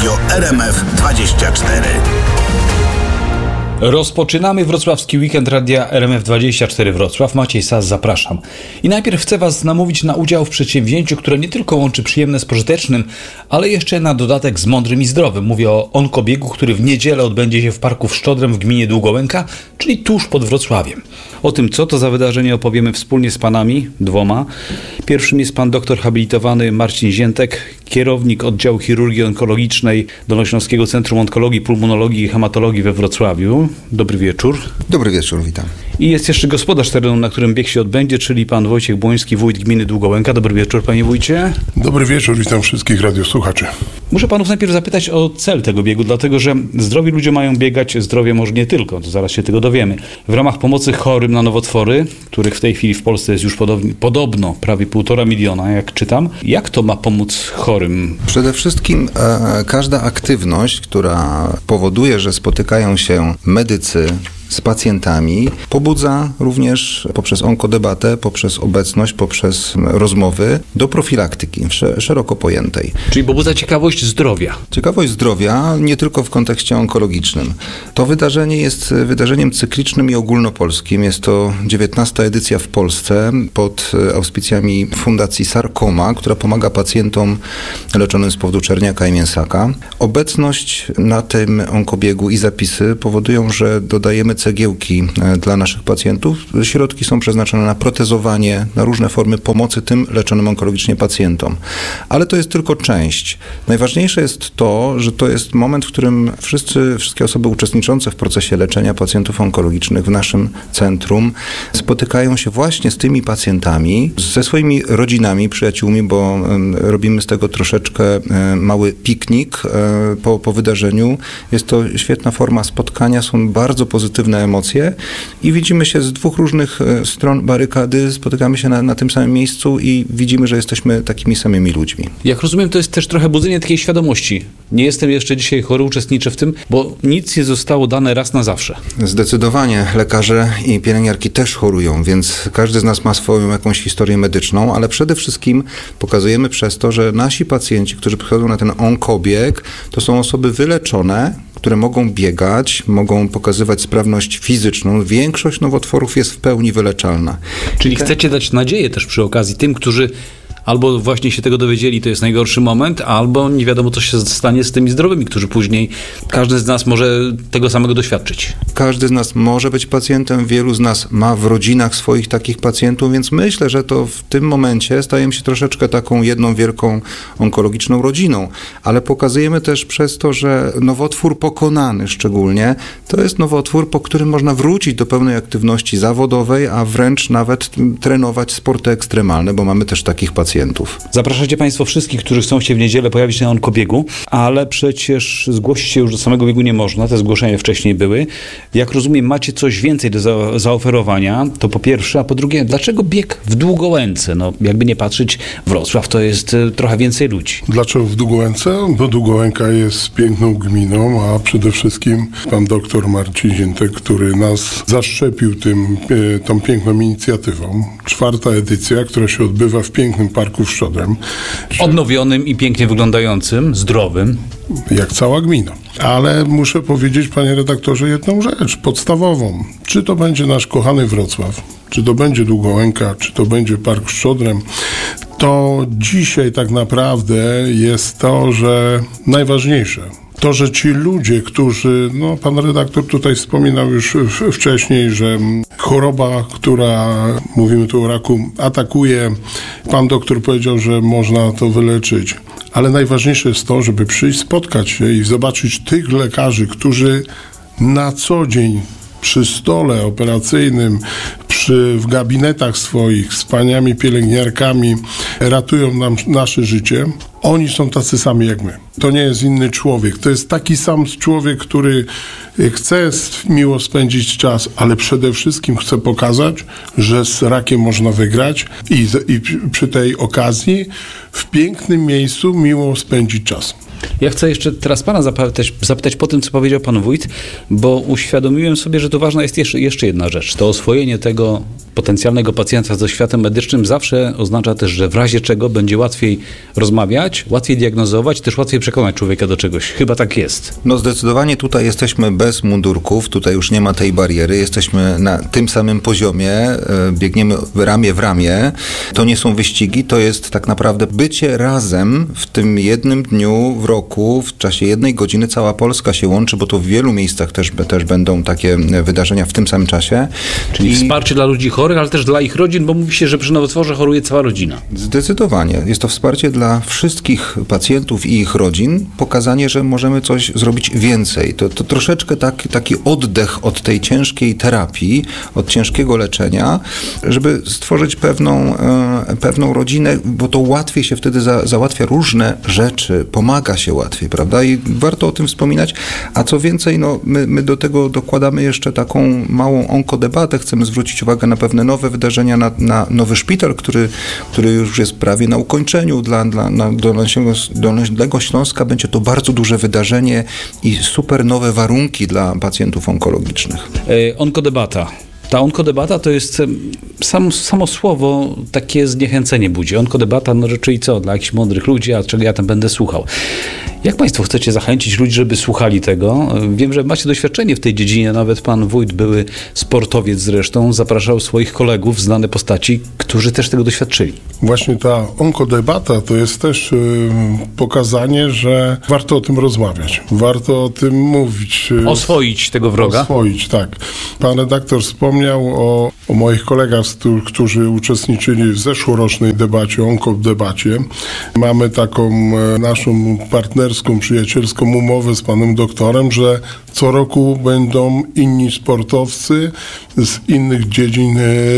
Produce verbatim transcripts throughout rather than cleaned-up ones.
Radio R M F dwadzieścia cztery. Rozpoczynamy wrocławski weekend Radia R M F dwadzieścia cztery Wrocław. Maciej Sas, zapraszam. I najpierw chcę Was namówić na udział w przedsięwzięciu, które nie tylko łączy przyjemne z pożytecznym, ale jeszcze na dodatek z mądrym i zdrowym. Mówię o onkobiegu, który w niedzielę odbędzie się w Parku w Szczodrem w gminie Długołęka, czyli tuż pod Wrocławiem. O tym, co to za wydarzenie, opowiemy wspólnie z panami, dwoma. Pierwszym jest pan doktor habilitowany Marcin Ziętek, kierownik oddziału chirurgii onkologicznej Dolnośląskiego Centrum Onkologii, Pulmonologii i Hematologii we Wrocławiu. Dobry wieczór. Dobry wieczór, witam. I jest jeszcze gospodarz terenu, na którym bieg się odbędzie, czyli pan Wojciech Błoński, wójt gminy Długołęka. Dobry wieczór, panie wójcie. Dobry wieczór, witam wszystkich radiosłuchaczy. Muszę panów najpierw zapytać o cel tego biegu, dlatego że zdrowi ludzie mają biegać, zdrowie może nie tylko, to zaraz się tego dowiemy. W ramach pomocy chorym na nowotwory, których w tej chwili w Polsce jest już podobnie, podobno prawie półtora miliona, jak czytam. Jak to ma pomóc chorym? Przede wszystkim e, każda aktywność, która powoduje, że spotykają się medycy z pacjentami, pobudza również poprzez onkodebatę, poprzez obecność, poprzez rozmowy do profilaktyki szeroko pojętej. Czyli pobudza ciekawość zdrowia. Ciekawość zdrowia nie tylko w kontekście onkologicznym. To wydarzenie jest wydarzeniem cyklicznym i ogólnopolskim. Jest to dziewiętnasta edycja w Polsce pod auspicjami Fundacji Sarkoma, która pomaga pacjentom leczonym z powodu czerniaka i mięsaka. Obecność na tym onkobiegu i zapisy powodują, że dodajemy cegiełki dla naszych pacjentów. Środki są przeznaczone na protezowanie, na różne formy pomocy tym leczonym onkologicznie pacjentom. Ale to jest tylko część. Najważniejsze jest to, że to jest moment, w którym wszyscy, wszystkie osoby uczestniczące w procesie leczenia pacjentów onkologicznych w naszym centrum spotykają się właśnie z tymi pacjentami, ze swoimi rodzinami, przyjaciółmi, bo robimy z tego troszeczkę mały piknik po, po wydarzeniu. Jest to świetna forma spotkania, są bardzo pozytywne emocje i widzimy się z dwóch różnych stron barykady, spotykamy się na, na tym samym miejscu i widzimy, że jesteśmy takimi samymi ludźmi. Jak rozumiem, to jest też trochę budzenie takiej świadomości. Nie jestem jeszcze dzisiaj chory, uczestniczę w tym, bo nic nie zostało dane raz na zawsze. Zdecydowanie lekarze i pielęgniarki też chorują, więc każdy z nas ma swoją jakąś historię medyczną, ale przede wszystkim pokazujemy przez to, że nasi pacjenci, którzy przychodzą na ten onkobieg, to są osoby wyleczone, które mogą biegać, mogą pokazywać sprawność fizyczną. Większość nowotworów jest w pełni wyleczalna. Czyli chcecie dać nadzieję też przy okazji tym, którzy albo właśnie się tego dowiedzieli, to jest najgorszy moment, albo nie wiadomo, co się stanie z tymi zdrowymi, którzy później, każdy z nas może tego samego doświadczyć. Każdy z nas może być pacjentem, wielu z nas ma w rodzinach swoich takich pacjentów, więc myślę, że to w tym momencie stajemy się troszeczkę taką jedną wielką onkologiczną rodziną, ale pokazujemy też przez to, że nowotwór pokonany szczególnie, to jest nowotwór, po którym można wrócić do pełnej aktywności zawodowej, a wręcz nawet trenować sporty ekstremalne, bo mamy też takich pacjentów. Zapraszacie Państwo wszystkich, którzy chcą się w niedzielę pojawić na onkobiegu, ale przecież zgłosić się już do samego biegu nie można, te zgłoszenia wcześniej były. Jak rozumiem, macie coś więcej do za- zaoferowania, to po pierwsze, a po drugie, dlaczego bieg w Długołęce? No, jakby nie patrzeć, Wrocław to jest y, trochę więcej ludzi. Dlaczego w Długołęce? Bo Długołęka jest piękną gminą, a przede wszystkim pan doktor Marcin Ziętek, który nas zaszczepił tym, y, tą piękną inicjatywą. Czwarta edycja, która się odbywa w pięknym Parku w Szczodrem. Odnowionym i pięknie wyglądającym, zdrowym. Jak cała gmina. Ale muszę powiedzieć, panie redaktorze, jedną rzecz podstawową. Czy to będzie nasz kochany Wrocław, czy to będzie Długołęka, czy to będzie Park w Szczodrem, to dzisiaj tak naprawdę jest to, że najważniejsze, to, że ci ludzie, którzy, no pan redaktor tutaj wspominał już wcześniej, że choroba, która, mówimy tu o raku, atakuje, pan doktor powiedział, że można to wyleczyć. Ale najważniejsze jest to, żeby przyjść, spotkać się i zobaczyć tych lekarzy, którzy na co dzień przy stole operacyjnym, przy, w gabinetach swoich z paniami pielęgniarkami ratują nam nasze życie. Oni są tacy sami jak my. To nie jest inny człowiek. To jest taki sam człowiek, który chce miło spędzić czas, ale przede wszystkim chce pokazać, że z rakiem można wygrać i, i przy tej okazji w pięknym miejscu miło spędzić czas. Ja chcę jeszcze teraz pana zapytać, zapytać po tym, co powiedział pan wójt, bo uświadomiłem sobie, że to ważna jest jeszcze, jeszcze jedna rzecz. To oswojenie tego potencjalnego pacjenta ze światem medycznym zawsze oznacza też, że w razie czego będzie łatwiej rozmawiać, łatwiej diagnozować, też łatwiej przekonać człowieka do czegoś. Chyba tak jest. No zdecydowanie tutaj jesteśmy bez mundurków, tutaj już nie ma tej bariery, jesteśmy na tym samym poziomie, biegniemy ramię w ramię. To nie są wyścigi, to jest tak naprawdę bycie razem w tym jednym dniu w roku, w czasie jednej godziny cała Polska się łączy, bo to w wielu miejscach też, też będą takie wydarzenia w tym samym czasie. Czyli I wsparcie dla ludzi chorych, ale też dla ich rodzin, bo mówi się, że przy nowotworze choruje cała rodzina. Zdecydowanie. Jest to wsparcie dla wszystkich pacjentów i ich rodzin, pokazanie, że możemy coś zrobić więcej. To, to troszeczkę tak, taki oddech od tej ciężkiej terapii, od ciężkiego leczenia, żeby stworzyć pewną, e, pewną rodzinę, bo to łatwiej się wtedy za, załatwia różne rzeczy, pomaga się łatwiej, prawda? I warto o tym wspominać. A co więcej, no, my, my do tego dokładamy jeszcze taką małą onkodebatę. Chcemy zwrócić uwagę na pewne nowe wydarzenia, na, na nowy szpital, który, który już jest prawie na ukończeniu dla, dla na Dolnego, Dolnego Śląska. Będzie to bardzo duże wydarzenie i super nowe warunki dla pacjentów onkologicznych. E, onkodebata. Ta onkodebata to jest sam, samo słowo takie zniechęcenie budzi. Onkodebata, no czyli co? Dla jakichś mądrych ludzi, a czego ja tam będę słuchał. Jak Państwo chcecie zachęcić ludzi, żeby słuchali tego? Wiem, że macie doświadczenie w tej dziedzinie, nawet pan wójt, były sportowiec zresztą, zapraszał swoich kolegów, znane postaci, którzy też tego doświadczyli. Właśnie ta onkodebata to jest też y, pokazanie, że warto o tym rozmawiać, warto o tym mówić. Y, Oswoić tego wroga? Oswoić, tak. Pan redaktor wspomniał o, o moich kolegach, którzy uczestniczyli w zeszłorocznej debacie, onkodebacie. Mamy taką e, naszą partnerską, przyjacielską umowę z panem doktorem, że co roku będą inni sportowcy z innych dziedzin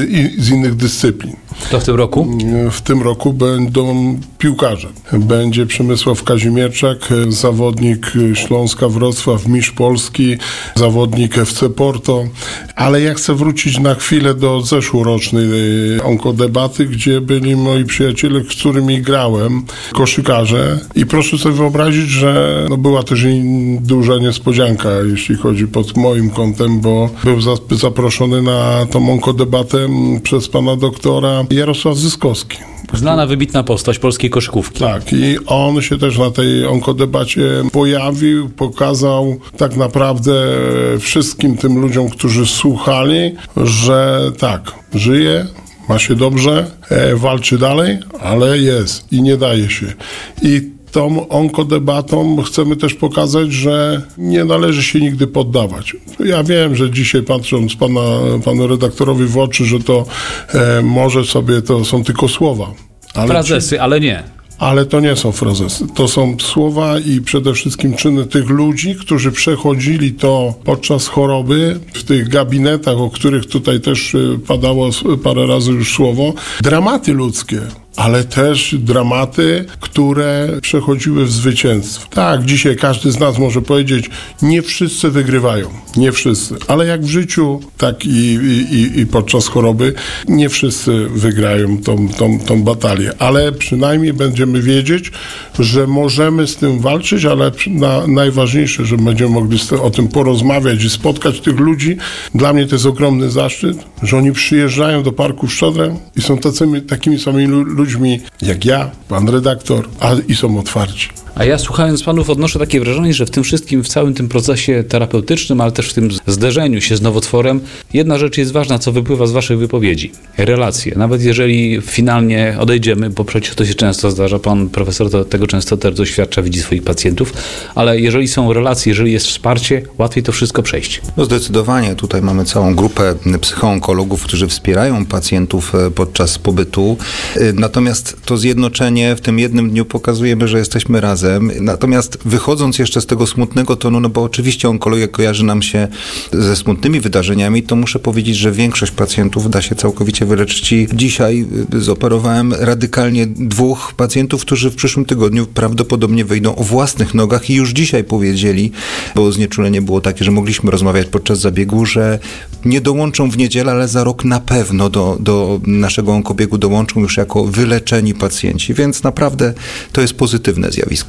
i z innych dyscyplin. To w tym roku? W tym roku będą piłkarze. Będzie Przemysław Kazimierczak, zawodnik Śląska Wrocław, mistrz Polski, zawodnik F C Porto. Ale ja chcę wrócić na chwilę do zeszłorocznej onkodebaty, gdzie byli moi przyjaciele, z którymi grałem, koszykarze. I proszę sobie wyobrazić, że no była też i duża niespodzianka, jeśli chodzi pod moim kątem, bo był zaproszony na tą onkodebatę przez pana doktora Jarosław Zyskowski. Znana, wybitna postać polskiej koszykówki. Tak, i on się też na tej onkodebacie pojawił, pokazał tak naprawdę wszystkim tym ludziom, którzy słuchali, że tak, żyje, ma się dobrze, e, walczy dalej, ale jest i nie daje się. I tą onkodebatą chcemy też pokazać, że nie należy się nigdy poddawać. Ja wiem, że dzisiaj patrząc pana, panu redaktorowi w oczy, że to e, może sobie to są tylko słowa. Ale Frazesy, czy, ale nie. ale to nie są frazesy. To są słowa i przede wszystkim czyny tych ludzi, którzy przechodzili to podczas choroby w tych gabinetach, o których tutaj też padało parę razy już słowo. Dramaty ludzkie. Ale też dramaty, które przechodziły w zwycięstwo. Tak, dzisiaj każdy z nas może powiedzieć, nie wszyscy wygrywają, nie wszyscy. Ale jak w życiu, tak i, i, i podczas choroby, nie wszyscy wygrają tą, tą, tą batalię. Ale przynajmniej będziemy wiedzieć, że możemy z tym walczyć, ale na, najważniejsze, że będziemy mogli o tym porozmawiać i spotkać tych ludzi. Dla mnie to jest ogromny zaszczyt, że oni przyjeżdżają do Parku Szczodrem i są tacymi, takimi samymi ludźmi, ludźmi jak ja, pan redaktor, a i są otwarci. A ja słuchając panów odnoszę takie wrażenie, że w tym wszystkim, w całym tym procesie terapeutycznym, ale też w tym zderzeniu się z nowotworem, jedna rzecz jest ważna, co wypływa z waszych wypowiedzi. Relacje. Nawet jeżeli finalnie odejdziemy, bo przecież to się często zdarza, pan profesor to, tego często też doświadcza, widzi swoich pacjentów, ale jeżeli są relacje, jeżeli jest wsparcie, łatwiej to wszystko przejść. No zdecydowanie. Tutaj mamy całą grupę psychoonkologów, którzy wspierają pacjentów podczas pobytu. Natomiast to zjednoczenie w tym jednym dniu pokazujemy, że jesteśmy razem. Natomiast wychodząc jeszcze z tego smutnego tonu, no bo oczywiście onkologia kojarzy nam się ze smutnymi wydarzeniami, to muszę powiedzieć, że większość pacjentów da się całkowicie wyleczyć. I dzisiaj zoperowałem radykalnie dwóch pacjentów, którzy w przyszłym tygodniu prawdopodobnie wyjdą o własnych nogach i już dzisiaj powiedzieli, bo znieczulenie było takie, że mogliśmy rozmawiać podczas zabiegu, że nie dołączą w niedzielę, ale za rok na pewno do, do naszego onkobiegu dołączą już jako wyleczeni pacjenci, więc naprawdę to jest pozytywne zjawisko.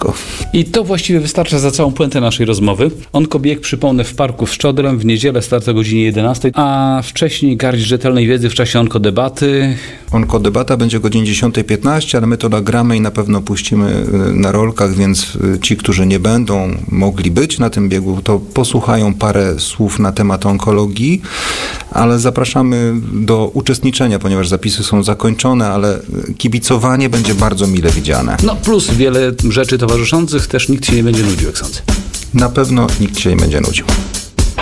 wszystko. I to właściwie wystarcza za całą puentę naszej rozmowy. Onkobieg, przypomnę, w parku w Szczodrem w niedzielę start o godzinie jedenastej, a wcześniej garść rzetelnej wiedzy w czasie onkodebaty. Onkodebata będzie o godzinie dziesiąta piętnaście, ale my to nagramy i na pewno puścimy na rolkach, więc ci, którzy nie będą mogli być na tym biegu, to posłuchają parę słów na temat onkologii, ale zapraszamy do uczestniczenia, ponieważ zapisy są zakończone, ale kibicowanie będzie bardzo mile widziane. No plus wiele rzeczy towarzyszących, też nikt się nie będzie nudził, jak sądzę. Na pewno nikt się nie będzie nudził.